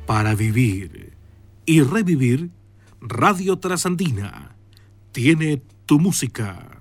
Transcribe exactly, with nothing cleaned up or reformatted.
para vivir y revivir, Radio Trasandina tiene tu música.